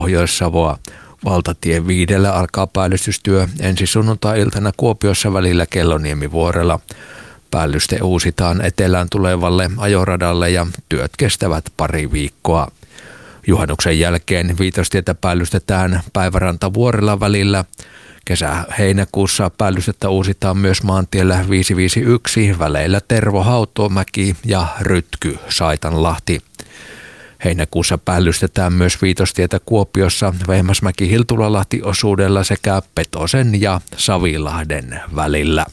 Pohjois-Savoa. Valtatie 5 alkaa päällystystyö ensi sunnuntai-iltana Kuopiossa välillä Kelloniemi-Vuorella. Päällyste uusitaan etelään tulevalle ajoradalle ja työt kestävät pari viikkoa. Juhannuksen jälkeen Viitostietä päällystetään Päiväranta-Vuorella välillä. Kesä-heinäkuussa päällystettä uusitaan myös maantiellä 551 väleillä Tervo-Hautuomäki ja Rytky-Saitanlahti. Heinäkuussa päällystetään myös Viitostietä Kuopiossa Vehmasmäki-Hiltulalahti-osuudella sekä Petosen ja Savilahden välillä.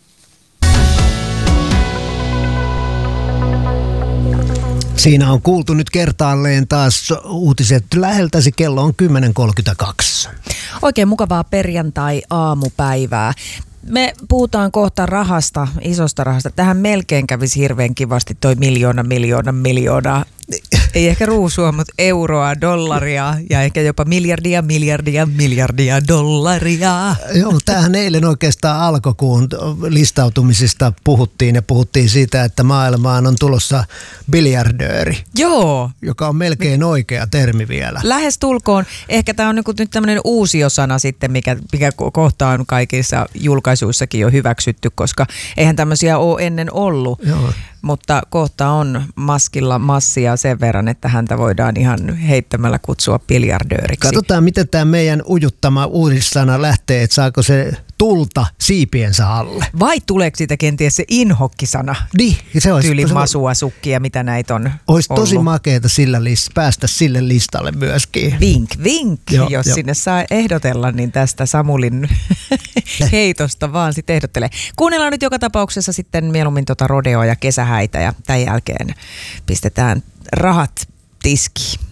Siinä on kuultu nyt kertaalleen taas uutiset läheltäsi. Kello on 10.32. Oikein mukavaa perjantai-aamupäivää. Me puhutaan kohta rahasta, isosta rahasta. Tähän melkein kävisi hirveän kivasti toi miljoona. Ei ehkä ruusua, mutta euroa, dollaria ja ehkä jopa miljardia dollaria. Joo, tämähän eilen oikeastaan alkoi, kun listautumisista puhuttiin siitä, että maailmaan on tulossa biljardööri. Joo. Joka on melkein oikea termi vielä. Lähestulkoon. Ehkä tämä on nyt tämmöinen uusiosana sitten, mikä kohta on kaikissa julkaisuissakin jo hyväksytty, koska eihän tämmöisiä ole ennen ollut. Joo. Mutta kohta on Muskilla massia sen verran, että häntä voidaan ihan heittämällä kutsua biljardööriksi. Katsotaan, miten tämä meidän ujuttama uudissana lähtee, että saako se tulta siipiensä alle. Vai tuleeko siitä kenties se inhokkisana? Niin, se olisi. Tyyli masua, sukkia, mitä näitä on olisi ollut. Tosi makeeta päästä sille listalle myöskin. Vink. Jos sinne saa ehdotella, niin tästä Samulin heitosta vaan sitten ehdottelee. Kuunnellaan nyt joka tapauksessa sitten mieluummin rodeoa ja kesähäitä ja tämän jälkeen pistetään rahat tiskiin.